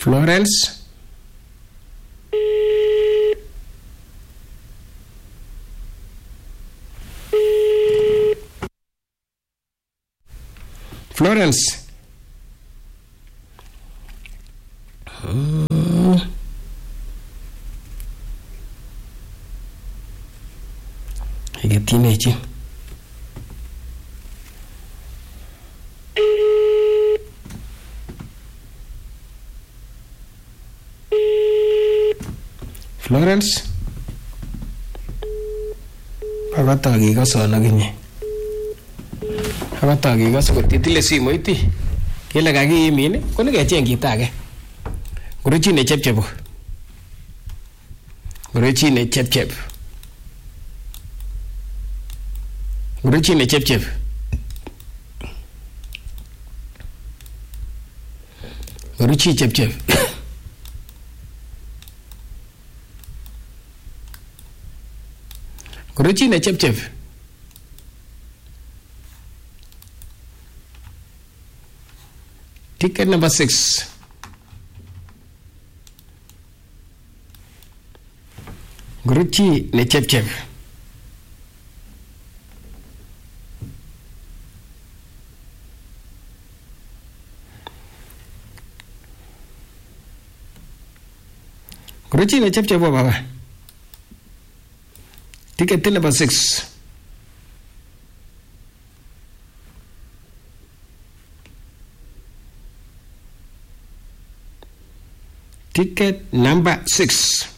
Florence. Florence. Teenage. Florence. Akataki kason akinye. Akataki kason kotitile simoit ii. Kele kakiimin ko nekecheng kit age. Ngorochi ne chepchep. Ngorochi ne chepchep. Ngorochi ne chepchep. Ngorochi chepchep. Ngorochi ne chepchep. Ticket number 6. Ngorochi ne chepchep. Ngorochi ne chepchep baba. Ticket number 6. Ticket number 6.